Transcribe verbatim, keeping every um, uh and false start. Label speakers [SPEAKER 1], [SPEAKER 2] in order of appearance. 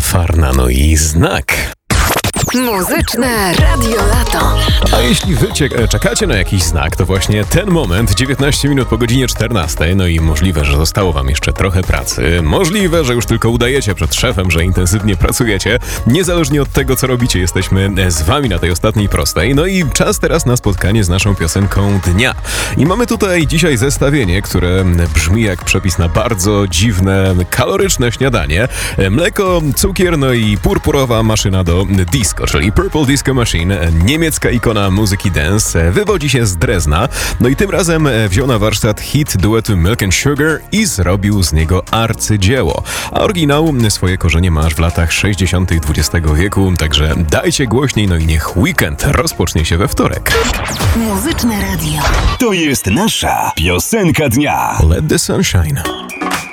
[SPEAKER 1] Lafarna, no i Znak.
[SPEAKER 2] Muzyczne Radio Lato.
[SPEAKER 1] A jeśli wy cie- czekacie na jakiś znak, to właśnie ten moment, dziewiętnaście minut po godzinie czternastej, no i możliwe, że zostało wam jeszcze trochę pracy, możliwe, że już tylko udajecie przed szefem, że intensywnie pracujecie, niezależnie od tego, co robicie, jesteśmy z wami na tej ostatniej prostej, no i czas teraz na spotkanie z naszą piosenką dnia. I mamy tutaj dzisiaj zestawienie, które brzmi jak przepis na bardzo dziwne, kaloryczne śniadanie. Mleko, cukier, no i purpurowa maszyna do disco, czyli Purple Disco Machine, niemiecka ikona muzyki dance, wywodzi się z Drezna, no i tym razem wziął na warsztat hit duetu Milk and Sugar i zrobił z niego arcydzieło. A oryginał swoje korzenie ma aż w latach sześćdziesiątych dwudziestego wieku, także dajcie głośniej, no i niech weekend rozpocznie się we wtorek.
[SPEAKER 2] Muzyczne Radio.
[SPEAKER 3] To jest nasza piosenka dnia.
[SPEAKER 1] Let the sun shine.